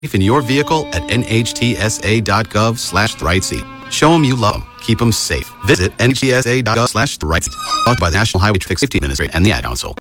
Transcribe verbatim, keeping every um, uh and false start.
in your vehicle at nhtsa.gov slash the right seat. Show them you love them. Keep them safe. Visit nhtsa.gov slash the right seat. Brought by the National Highway Traffic Safety Administration and the Ad Council.